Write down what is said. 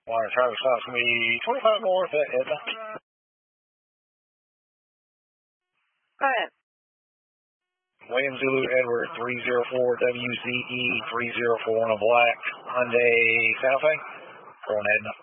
Travis Scott's going to be 25 north at Edna. Go ahead. William Zulu Edward 304 WZE 304 on a black Hyundai Santa Fe. Going Edna.